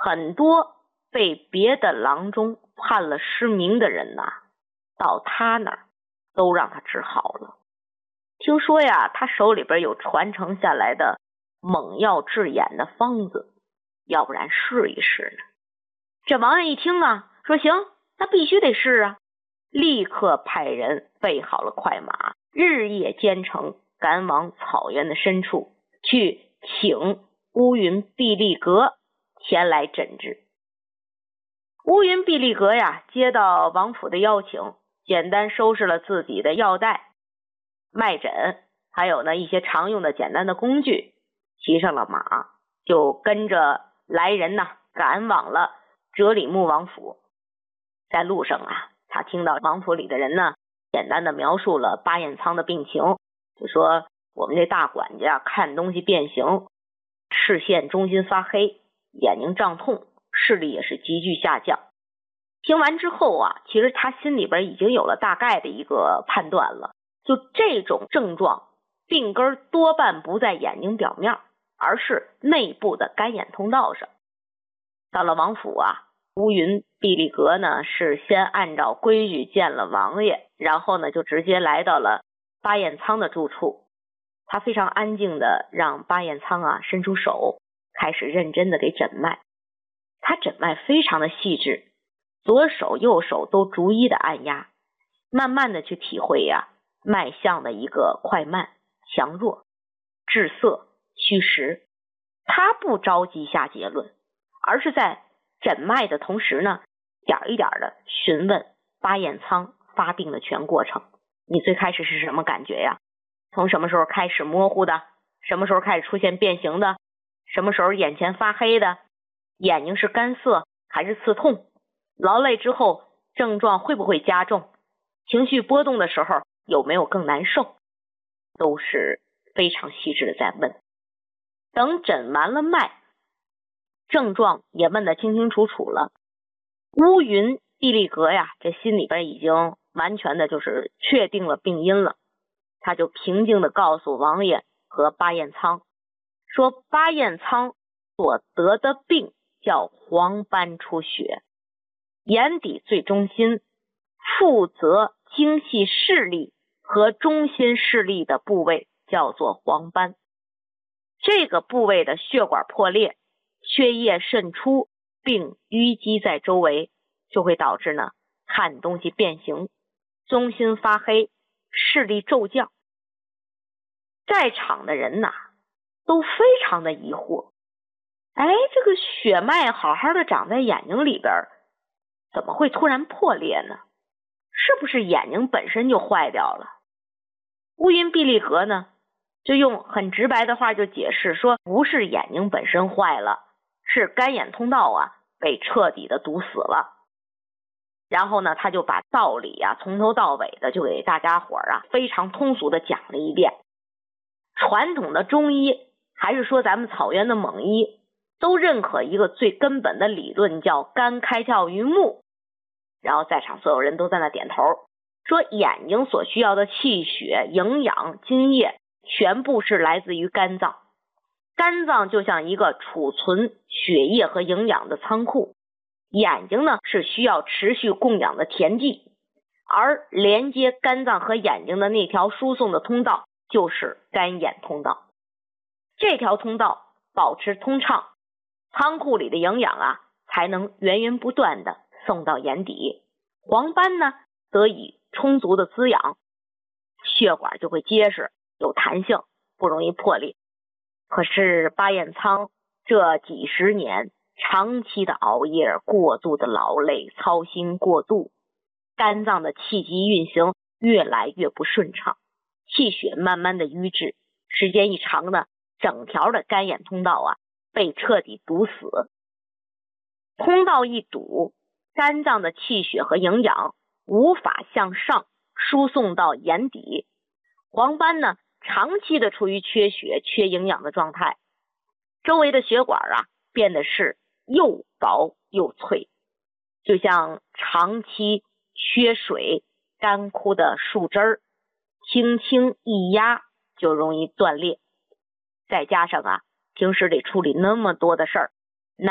很多被别的郎中判了失明的人呐，到他那儿都让他治好了。听说呀，他手里边有传承下来的猛药治眼的方子，要不然试一试呢？这王爷一听啊，说行，那必须得试啊，立刻派人备好了快马，日夜兼程，赶往草原的深处去请乌云毕力格前来诊治。乌云毕力格呀，接到王府的邀请，简单收拾了自己的药袋、脉诊，还有呢一些常用的简单的工具，骑上了马，就跟着来人呐，赶往了哲里木王府。在路上啊，他听到王府里的人呢，简单的描述了巴彦仓的病情，就说我们这大管家看东西变形，视线中心发黑，眼睛胀痛，视力也是急剧下降。听完之后啊，其实他心里边已经有了大概的一个判断了，就这种症状，病根多半不在眼睛表面，而是内部的干眼通道上。到了王府啊，乌云毕力格呢是先按照规矩见了王爷，然后呢就直接来到了巴彦仓的住处。他非常安静的让巴彦仓啊伸出手，开始认真的给诊脉。他诊脉非常的细致，左手右手都逐一的按压，慢慢的去体会呀脉象的一个快慢、强弱、滞涩、虚实。他不着急下结论，而是在诊脉的同时呢，点一点的询问巴彦仓发病的全过程。你最开始是什么感觉呀？从什么时候开始模糊的？什么时候开始出现变形的？什么时候眼前发黑的？眼睛是干涩还是刺痛？劳累之后症状会不会加重？情绪波动的时候有没有更难受？都是非常细致的在问。等诊完了脉，症状也问得清清楚楚了，乌云毕力格呀，这心里边已经完全的就是确定了病因了。他就平静的告诉王爷和巴彦仓，说巴彦仓所得的病叫黄斑出血，眼底最中心负责精细视力和中心视力的部位叫做黄斑。这个部位的血管破裂，血液渗出并淤积在周围，就会导致呢看东西变形，中心发黑，视力骤降。在场的人呐都非常的疑惑，这个血脉好好的长在眼睛里边，怎么会突然破裂呢？是不是眼睛本身就坏掉了？乌云毕力格呢就用很直白的话就解释说，不是眼睛本身坏了，是干眼通道啊被彻底的堵死了。然后呢他就把道理啊从头到尾的就给大家伙啊非常通俗的讲了一遍。传统的中医还是说咱们草原的蒙医，都认可一个最根本的理论，叫肝开窍于目。然后在场所有人都在那点头，说眼睛所需要的气血、营养、津液全部是来自于肝脏。肝脏就像一个储存血液和营养的仓库，眼睛呢是需要持续供氧的田地，而连接肝脏和眼睛的那条输送的通道就是干眼通道。这条通道保持通畅，仓库里的营养啊才能源源不断的送到眼底，黄斑呢得以充足的滋养，血管就会结实有弹性，不容易破裂。可是巴彦仓这几十年长期的熬夜，过度的劳累，操心过度，肝脏的气机运行越来越不顺畅，气血慢慢的瘀滞，时间一长呢，整条的干眼通道啊被彻底堵死。通道一堵，肝脏的气血和营养无法向上输送到眼底，黄斑呢长期的处于缺血缺营养的状态，周围的血管啊变得是又薄又脆，就像长期缺水干枯的树枝儿，轻轻一压就容易断裂。再加上啊平时得处理那么多的事儿，